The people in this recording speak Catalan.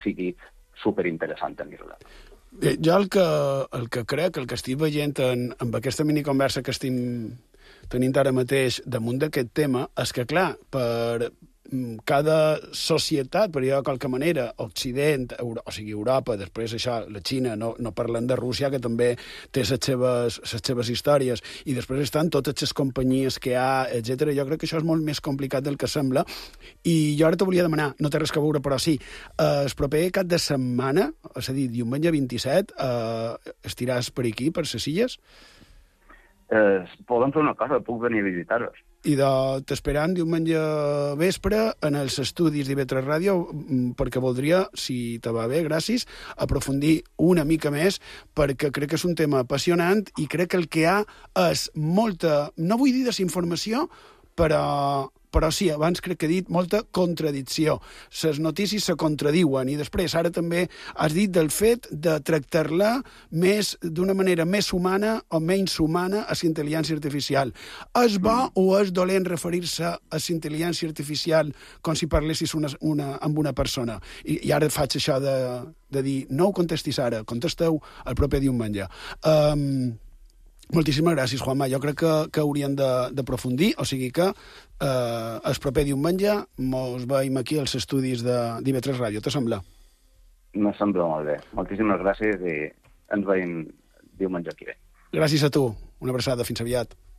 sigui superinteressant tenir-la. Jo el que crec, el que estic veient amb aquesta miniconversa que estem tenint ara mateix damunt d'aquest tema, és que, clar, per cada societat, per dir-ho de qualque manera, Occident, o sigui, Europa, després això, la Xina, no parlem de Rússia, que també té les seves històries, i després estan totes les companyies que hi ha, etc. Jo crec que això és molt més complicat del que sembla, i jo ara te volia demanar, no té res a veure, però sí, el proper cap de setmana, és a dir, diumenge 27, estiràs per aquí, per les Illes? Podem fer una cosa, puc venir a visitar-vos. I t'esperant diumenge vespre en els estudis d'IV3 Ràdio, perquè voldria, si te va bé, gràcies, aprofundir una mica més, perquè crec que és un tema apassionant i crec que el que hi ha és molta, no vull dir desinformació, però sí, abans crec que he dit molta contradicció. Les notícies se contradiuen i després ara també has dit del fet de tractar-la d'una manera més humana o menys humana a la intel·ligència artificial. És bo o és dolent referir-se a la intel·ligència artificial com si parlessis amb una persona? I ara faig això de dir, no ho contestis ara, contesteu el proper diumenge. Moltíssimes gràcies, Juanma. Jo crec que hauríem d'aprofundir, o sigui que el proper diumenge mos veiem aquí als estudis d'IV3 Ràdio. Te sembla? Me sembla molt bé. Moltíssimes gràcies i ens veiem diumenge aquí bé. Gràcies a tu. Una abraçada. Fins aviat.